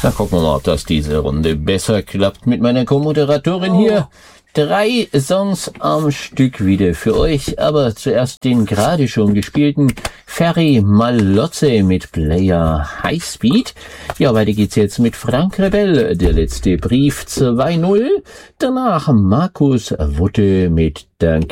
Na, gucken wir mal, ob das diese Runde besser klappt mit meiner Co-Moderatorin hier. 3 Songs am Stück wieder für euch, aber zuerst den gerade schon gespielten Ferry Malotze mit Player Highspeed. Ja, weiter geht's jetzt mit Frank Rebell, der letzte Brief 2.0. Danach Markus Wutte mit Dank